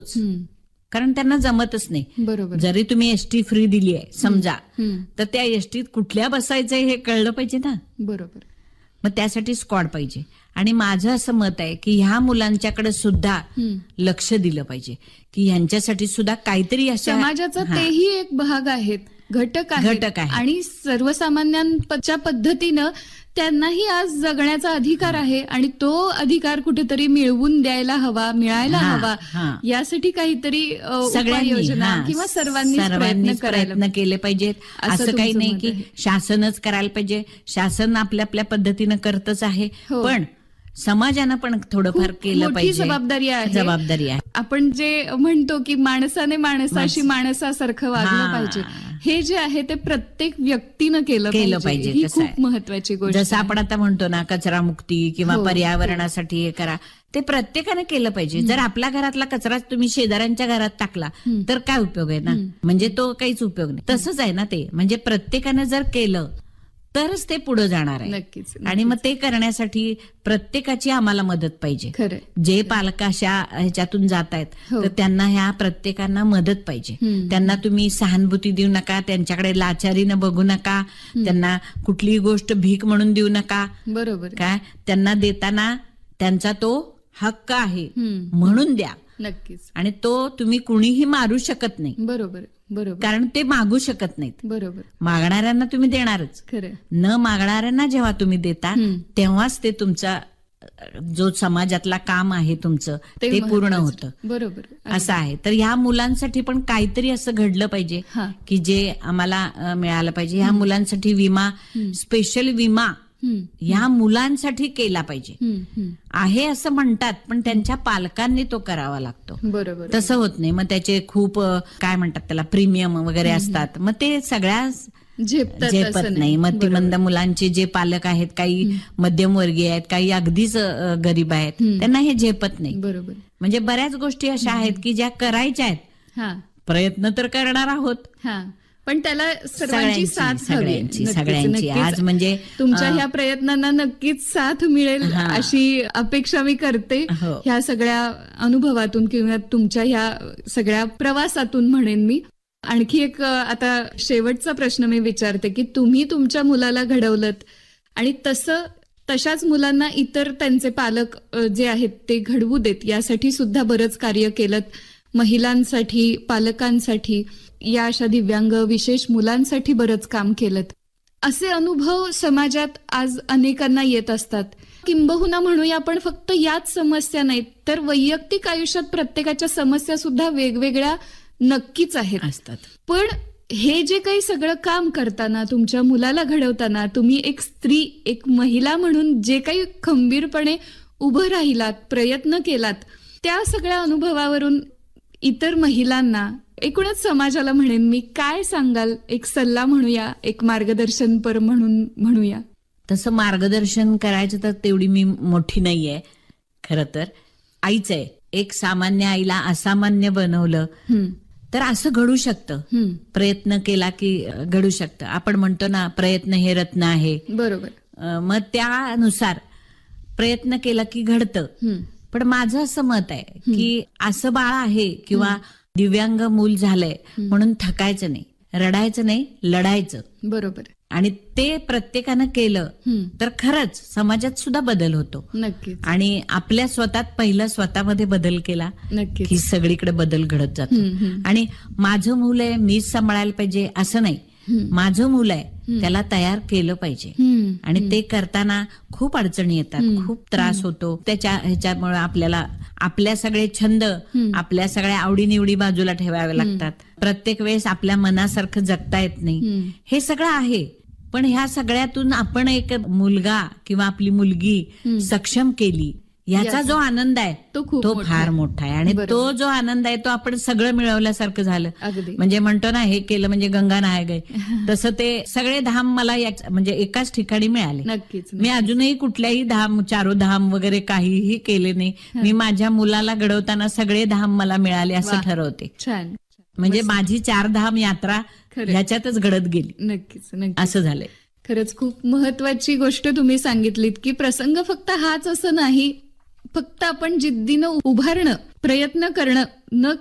कारण त्यांना जमतच नाही. बरोबर. जरी तुम्ही एसटी फ्री दिली आहे समजा, तर त्या एसटीत कुठल्या बसायचंय हे कळलं पाहिजे ना. बरोबर. मग त्यासाठी स्क्वॉड पाहिजे. आणि माझं असं मत आहे की ह्या मुलांच्याकडे सुद्धा लक्ष दिलं पाहिजे की ह्यांच्यासाठी सुद्धा काहीतरी अशा समाजाचा तेही एक भाग आहेत, घटक आहेत आणि सर्वसामान्यांच्या पद्धतीनं त्यांनाही आज जगण्याचा अधिकार आहे आणि तो अधिकार कुठेतरी मिळवून द्यायला हवा, मिळायला हवा, यासाठी काहीतरी उपाययोजना किंवा सर्वांनी प्रयत्न केले पाहिजेत. असं काही नाही की शासनच करायला पाहिजे. शासन आपल्या आपल्या पद्धतीनं करतच आहे, पण समाजानं पण थोडंफार केलं पाहिजे. जबाबदारी आहे. आपण जे म्हणतो की माणसाने माणसाशी माणसासारखं वागलं पाहिजे, हे जे आहे ते प्रत्येक व्यक्तीनं केलं पाहिजे. ही खूप महत्वाची गोष्ट. जसं आपण आता म्हणतो ना कचरा मुक्ती किंवा पर्यावरणासाठी हे करा, ते प्रत्येकाने केलं पाहिजे. जर आपल्या घरातला कचराच तुम्ही शेजाऱ्यांच्या घरात टाकला तर काय उपयोग आहे ना, म्हणजे तो काहीच उपयोग नाही. तसंच आहे ना ते, म्हणजे प्रत्येकाने जर केलं तरच ते पुढे जाणार आहे. नक्कीच. आणि मग ते करण्यासाठी प्रत्येकाची आम्हाला मदत पाहिजे. जे पालक अशा ह्याच्यातून जात आहेत तर त्यांना ह्या प्रत्येकांना मदत पाहिजे. त्यांना तुम्ही सहानुभूती देऊ नका, त्यांच्याकडे लाचारीनं बघू नका, त्यांना कुठलीही गोष्ट भीक म्हणून देऊ नका. बरोबर. काय त्यांना देताना त्यांचा तो हक्क आहे म्हणून द्या. नक्कीच. आणि तो तुम्ही कुणीही मारू शकत नाही. बरोबर. कारण ते मागू शकत नाहीत. बरोबर. मागणाऱ्यांना तुम्ही देणारच. खरं. न मागणाऱ्यांना जेव्हा तुम्ही देता तेव्हाच ते तुमचा जो समाजातला काम आहे तुमचं ते पूर्ण होतं. बरोबर. असं आहे. तर ह्या मुलांसाठी पण काहीतरी असं घडलं पाहिजे की जे आम्हाला मिळालं पाहिजे. ह्या मुलांसाठी विमा, स्पेशल विमा ह्या मुलांसाठी केला पाहिजे आहे असं म्हणतात, पण त्यांच्या पालकांनी तो करावा लागतो. बरोबर. तसं होत नाही. मग त्याचे खूप काय म्हणतात त्याला प्रीमियम वगैरे असतात, मग ते सगळ्या झेपत नाही. मतिमंद मुलांचे जे पालक आहेत, काही मध्यमवर्गीय आहेत, काही अगदीच गरीब आहेत, त्यांना हे झेपत नाही. बरोबर. म्हणजे बऱ्याच गोष्टी अशा आहेत की ज्या करायच्या आहेत, प्रयत्न तर करणार आहोत, पण त्याला सर्वांची साथ सगळ्यांची. आज म्हणजे तुमच्या ह्या प्रयत्नांना नक्कीच साथ मिळेल अशी अपेक्षा मी करते. ह्या सगळ्या अनुभवातून किंवा तुमच्या ह्या सगळ्या प्रवासातून म्हणेन मी. आणखी एक आता शेवटचा प्रश्न मी विचारते की तुम्ही तुमच्या मुलाला घडवलत आणि तशाच मुलांना इतर त्यांचे पालक जे आहेत ते घडवू देत, यासाठी सुद्धा बरंच कार्य केलं. महिलांसाठी, पालकांसाठी, या अशा दिव्यांग विशेष मुलांसाठी बरंच काम केलं. असे अनुभव समाजात आज अनेकांना येत असतात. किंबहुना म्हणूया आपण फक्त याच समस्या नाहीत तर वैयक्तिक आयुष्यात प्रत्येकाच्या समस्या सुद्धा वेगवेगळ्या नक्कीच असतात. पण हे जे काही सगळं काम करताना, तुमच्या मुलाला घडवताना, तुम्ही एक स्त्री, एक महिला म्हणून जे काही खंबीरपणे उभं राहिलात, प्रयत्न केलात, त्या सगळ्या अनुभवावरून इतर महिलांना, एकूणच समाजाला म्हणेन मी, काय सांगाल? एक सल्ला म्हणूया, एक मार्गदर्शनपर म्हणूया. तसं मार्गदर्शन करायचं तर तेवढी मी मोठी नाहीये. खरं तर आईच आहे. एक सामान्य आईला असामान्य बनवलं तर असं घडू शकतं. प्रयत्न केला की घडू शकतं. आपण म्हणतो ना, प्रयत्न हे रत्न आहे. बरोबर. मग त्यानुसार प्रयत्न केला की घडतं. पण माझं असं मत आहे की असं बाळ आहे किंवा दिव्यांग मूल झालंय म्हणून थकायचं नाही, रडायचं नाही, लढायचं. बरोबर. आणि ते प्रत्येकानं केलं तर खरंच समाजात सुद्धा बदल होतो. नक्कीच. आणि आपल्या पहिला स्वतःमध्ये बदल केला की सगळीकडे बदल घडत जातो. आणि माझं मूल आहे, मीच सांभाळायला पाहिजे असं नाही. माझं मूल आहे, त्याला तयार केलं पाहिजे. आणि ते करताना खूप अडचणी येतात, खूप त्रास होतो. ह्याच्यामुळे आपल्याला आपल्या सगळे छंद, आपल्या सगळ्या आवडीनिवडी बाजूला ठेवाव्या लागतात. प्रत्येक वेळेस आपल्या मनासारखं जगता येत नाही. हे सगळं आहे. पण ह्या सगळ्यातून आपण एक मुलगा किंवा आपली मुलगी सक्षम केली, याचा जो आनंद आहे तो फार मोठा आहे. आणि तो जो आनंद आहे तो आपण सगळं मिळवल्यासारखं झालं. म्हणजे म्हणतो ना, हे केलं म्हणजे गंगा नाय गई, तसं ते सगळे धाम मला म्हणजे एकाच ठिकाणी मिळाले. नक्कीच. मी अजूनही कुठल्याही धाम, चारोधाम वगैरे काहीही केले नाही. मी माझ्या मुलाला घडवताना सगळे धाम मला मिळाले असं ठरवते. छान. म्हणजे माझी 4 धाम यात्रा ह्याच्यातच घडत गेली. नक्कीच. असं झालंय. खरंच खूप महत्वाची गोष्ट तुम्ही सांगितलीत की प्रसंग फक्त हाच असं नाही, फक्त आपण जिद्दीनं उभारणं, प्रयत्न करणं, न